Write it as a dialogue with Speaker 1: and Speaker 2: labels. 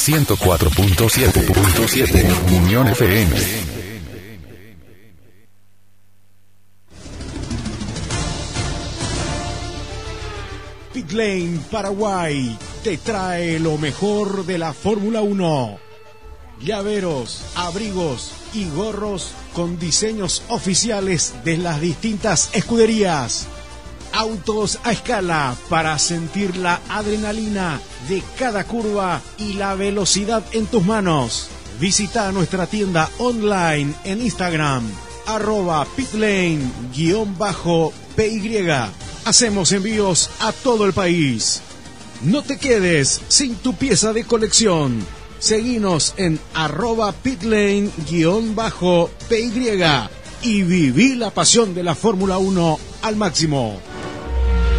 Speaker 1: 104.7 Unión FM.
Speaker 2: Pit Lane Paraguay te trae lo mejor de la Fórmula 1. Llaveros, abrigos y gorros con diseños oficiales de las distintas escuderías. Autos a escala para sentir la adrenalina de cada curva y la velocidad en tus manos. Visita nuestra tienda online en Instagram, @pitlane_PY. Hacemos envíos a todo el país. No te quedes sin tu pieza de colección. Seguinos en @pitlane_PY y viví la pasión de la Fórmula 1 al máximo.